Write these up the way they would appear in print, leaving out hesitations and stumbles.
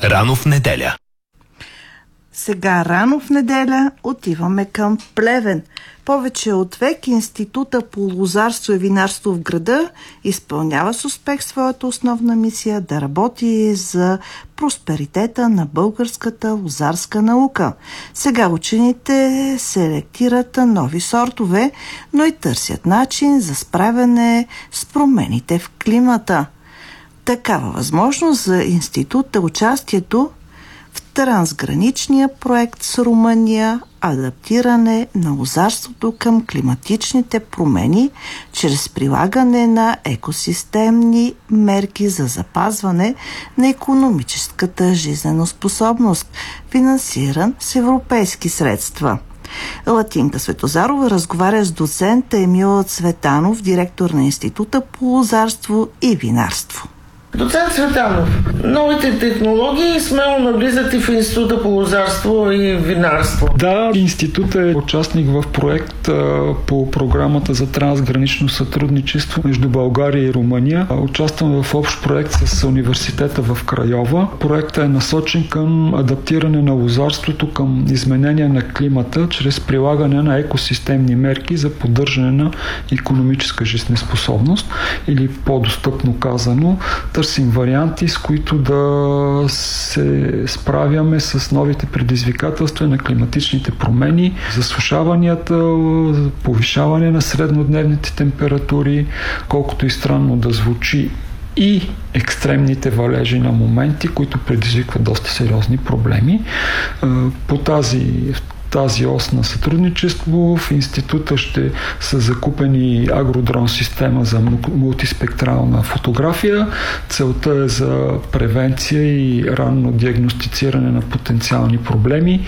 Рано в неделя. Сега рано в неделя отиваме към Плевен. Повече от век Института по лозарство и винарство в града изпълнява с успех своята основна мисия да работи за просперитета на българската лозарска наука. Сега учените селектират нови сортове, но и търсят начин за справяне с промените в климата. Такава възможност за института участието в трансграничния проект с Румъния адаптиране на лозарството към климатичните промени чрез прилагане на екосистемни мерки за запазване на икономическата жизненоспособност, финансиран с европейски средства. Латинка Светозарова разговаря с доцент Емил Цветанов, директор на Института по лозарство и винарство. Доцент Цветанов, новите технологии смело навлизат и в Института по лозарство и винарство. Да, институтът е участник в проект по програмата за трансгранично сътрудничество между България и Румъния. Участвам в общ проект с университета в Крайова. Проектът е насочен към адаптиране на лозарството към изменение на климата чрез прилагане на екосистемни мерки за поддържане на икономическа жизнеспособност или по-достъпно казано, търсим варианти, с които да се справяме с новите предизвикателства на климатичните промени, засушаванията, повишаване на среднодневните температури, колкото и странно да звучи, и екстремните валежи на моменти, които предизвикват доста сериозни проблеми. По тази ос на сътрудничество в института ще са закупени агродрон система за мултиспектрална фотография. Целта е за превенция и ранно диагностициране на потенциални проблеми.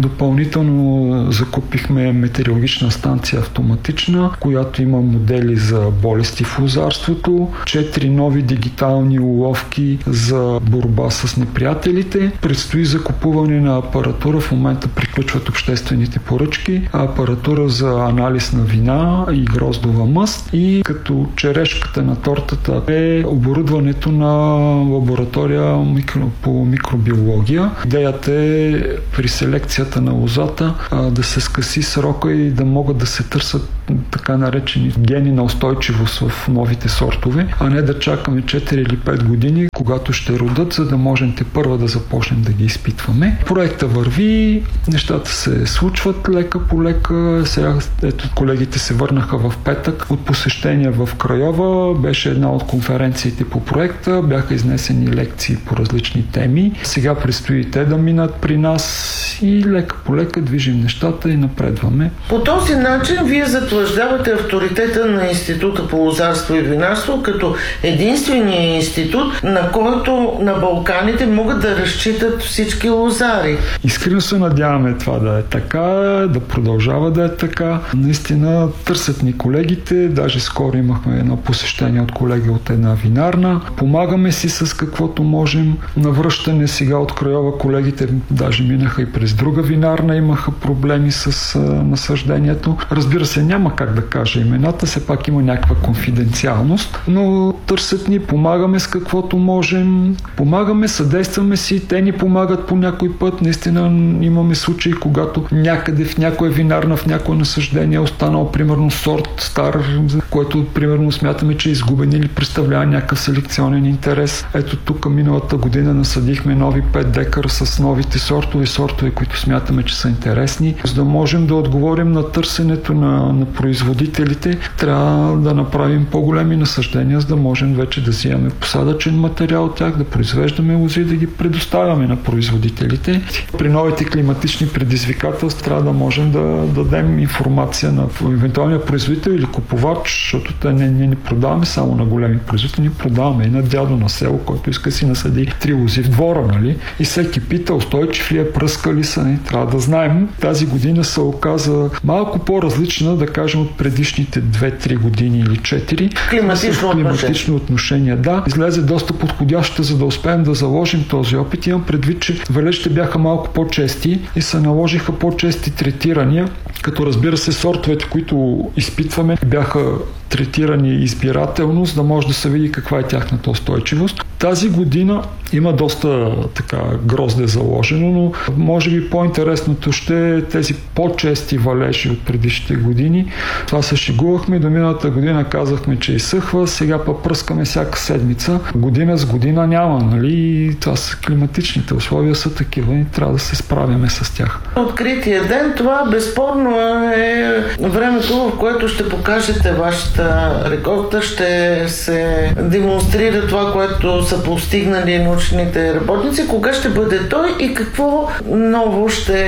Допълнително закупихме метеорологична станция автоматична, която има модели за болести в лозарството, 4 нови дигитални уловки за борба с неприятелите. Предстои закупуване на апаратура, в момента приключват обществените поръчки, апаратура за анализ на вина и гроздова мъст, и като черешката на тортата е оборудването на лаборатория по микробиология. Идеята е при селекцията на лозата да се скъси срока и да могат да се търсят така наречени гени на устойчивост в новите сортове, а не да чакаме 4 или 5 години, когато ще родят, за да можем първа да започнем да ги изпитваме. Проекта върви, нещата се случват лека по лека. Сега ето колегите се върнаха в петък от посещения в Крайова. Беше една от конференциите по проекта. Бяха изнесени лекции по различни теми. Сега предстои те да минат при нас и лека по лека движим нещата и напредваме. По този начин вие затвърждавате авторитета на Института по лозарство и винарство като единствения институт, на който на Балканите могат да разчитат всички лозари. Искрено се надяваме това да е така, да продължава да е така. Наистина търсят ни колегите, даже скоро имахме едно посещение от колеги от една винарна. Помагаме си с каквото можем. Навръщане сега от Крайова колегите даже минаха и през друга винарна, имаха проблеми с насъждението. Разбира се, няма как да кажа имената, все пак има някаква конфиденциалност, но търсят ни, помагаме с каквото можем, помагаме, съдействаме си, те ни помагат по някой път. Наистина имаме случаи, когато някъде в някоя винарна, в някое насъждение е останал примерно сорт стар, който примерно смятаме, че е изгубен или представлява някакъв селекционен интерес. Ето тук миналата година насадихме нови 5 декара с новите сортове, които смятаме, че са интересни. За да можем да отговорим на търсенето на производителите, трябва да направим по-големи насъждения, за да можем вече да взимаме посадъчен материал от тях, да произвеждаме лози и да ги предоставяме на производителите. При новите климатични предизвикателства трябва да можем да дадем информация на евентуалния производител или купувач, защото ние не продаваме само на големи производители, ние продаваме и на дядо на село, който иска да си насади 3 лози в двора, нали? И всеки пита, устойчив ли е, пръскали са, не? Трябва да знаем. Тази година се оказа малко по-различна, да кажем, от предишните 2-3 години или 4. Климатично отношение. Да, излезе доста подходяща, за да успеем да заложим този опит. Имам предвид, че валежите бяха малко по-чести и се наложиха по-чести третирания, като разбира се сортовете, които изпитваме, бяха третирани избирателно, за да може да се види каква е тяхната устойчивост. Тази година има доста грозде заложено, но може би по-интересното ще е тези по-чести валежи от предишните години. Това се шегувахме, до миналата година казахме, че изсъхва, сега пръскаме всяка седмица. Година с година няма, нали? Това са климатичните условия са такива и трябва да се справяме с тях. Открития ден, това безспорно е времето, в което ще покажете вашата рекорда, ще се демонстрира това, което са постигнали научните работници. Кога ще бъде той и какво ново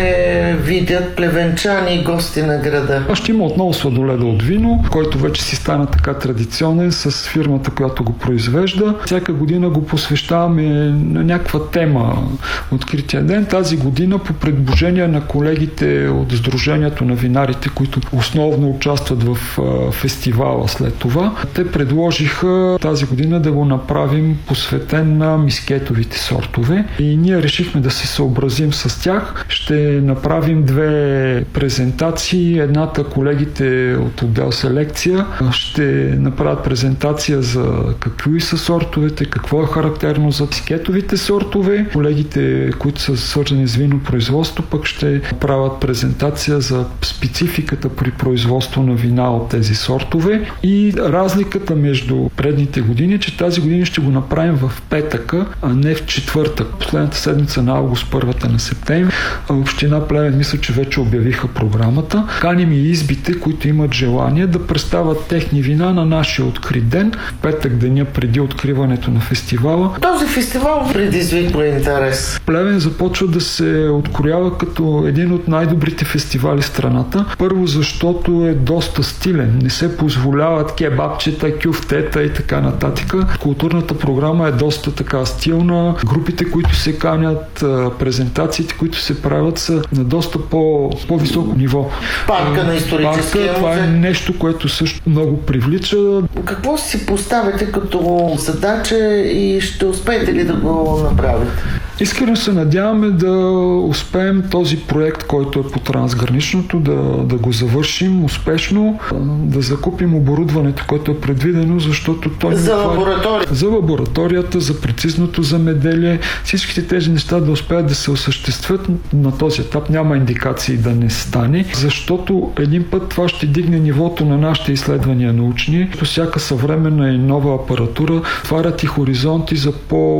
ще видят плевенчани и гости на града? Ще има отново сладоледа от вино, който вече си стана така традиционен с фирмата, която го произвежда. Всяка година го посвещаваме на някаква тема открития ден. Тази година по предложение на колегите от Сдружението на винарите, които основно участват в фестивала след това, те предложиха тази година да го направим посветен на мискетовите сортове и ние решихме да се съобразим с тях. Ще направим две презентации. Едната колегите от отдел селекция ще направят презентация за какви са сортовете, какво е характерно за мискетовите сортове. Колегите, които са свързани с винопроизводство, пък ще правят презентация за спецификата при производство на вина от тези сортове. И разликата между предните години, че тази година ще го направим в петъка, а не в четвъртък. Последната седмица на август, първата на септември. Община Плевен мисля, че вече обявиха програмата. Каним и избите, които имат желание да представят техни вина на нашия открит ден. Петък, деня преди откриването на фестивала. Този фестивал предизвиква интерес. Плевен започва да се откроява като един от най-добрите фестивали в страната. Първо, защото е доста стилен. Не се позволяват кебабчета, кюфтета и така нататък. Културната програма е доста така стилна. Групите, които се канят, презентациите, които се правят, са на доста по-високо ниво. Парка на историческия музей. Това е нещо, което също много привлича. Какво си поставите като задача и ще успеете ли да го направите? Искрено се надяваме да успеем този проект, който е по трансграничното, да го завършим успешно, да закупим оборудването, което е предвидено, защото той... За лабораторията, за прецизното земеделие, всичките тези неща да успеят да се осъществят. На този етап няма индикации да не стане, защото един път това ще дигне нивото на нашите изследвания научни. Всяка съвременна и нова апаратура отварят и хоризонти за